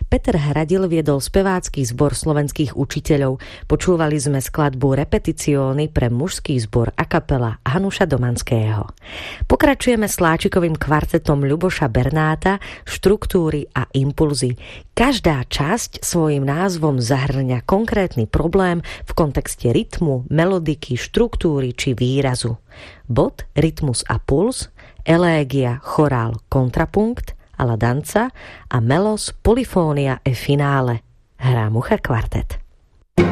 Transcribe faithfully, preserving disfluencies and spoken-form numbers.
Peter Hradil viedol spevácky zbor slovenských učiteľov. Počúvali sme skladbu Repetizioni pre mužský zbor a kapela Hanuša Domanského. Pokračujeme Sláčikovým kvartetom Ľuboša Bernáta, Štruktúry a impulzy. Každá časť svojím názvom zahrňa konkrétny problém v kontexte rytmu, melodiky, štruktúry či výrazu. Bod, rytmus a puls, elégia, chorál, kontrapunkt, alla danza a melos, polifónia e finále. Hrá Mucha kvartet.